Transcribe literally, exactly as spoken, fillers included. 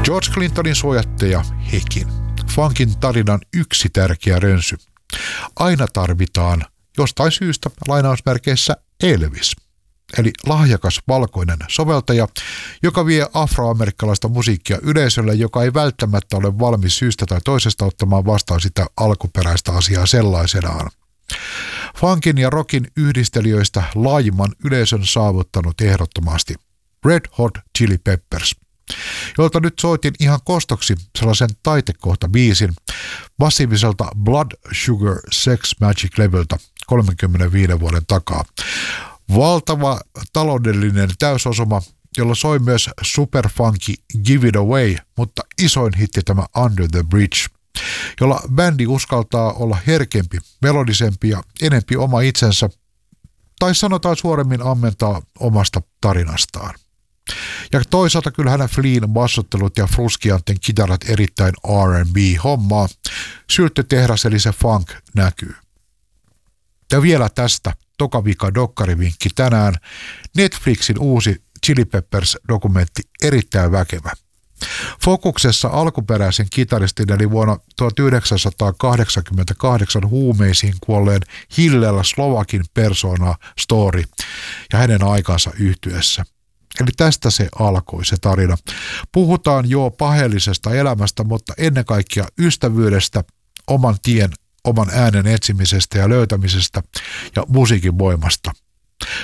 George Clintonin suojattaja hekin. Funkin tarinan yksi tärkeä rönsy. Aina tarvitaan jostain syystä lainausmerkeissä Elvis, eli lahjakas valkoinen soveltaja, joka vie afroamerikkalaista musiikkia yleisölle, joka ei välttämättä ole valmis syystä tai toisesta ottamaan vastaan sitä alkuperäistä asiaa sellaisenaan. Funkin ja rockin yhdistelijöistä laajimman yleisön saavuttanut ehdottomasti Red Hot Chili Peppers, jolta nyt soitin ihan kostoksi sellaisen taitekohtabiisin massiiviselta Blood Sugar Sex Magic-levyltä kolmenkymmenenviiden vuoden takaa. Valtava taloudellinen täysosuma, jolla soi myös superfunky Give It Away, mutta isoin hitti tämä Under the Bridge, jolla bändi uskaltaa olla herkempi, melodisempi ja enempi oma itsensä, tai sanotaan suoremmin ammentaa omasta tarinastaan. Ja toisaalta kyllähän Flynn bassottelut ja Fruscianten kitarat erittäin R and B-hommaa. Sylttytehdas eli se funk näkyy. Ja vielä tästä tokavika dokkarivinkki tänään. Netflixin uusi Chili Peppers-dokumentti erittäin väkevä. Fokuksessa alkuperäisen kitaristin eli vuonna tuhatyhdeksänsataakahdeksankymmentäkahdeksan huumeisiin kuolleen Hillel Slovakin persona story ja hänen aikansa yhtyessä. Eli tästä se alkoi se tarina. Puhutaan jo paheellisesta elämästä, mutta ennen kaikkea ystävyydestä, oman tien, oman äänen etsimisestä ja löytämisestä ja musiikin voimasta.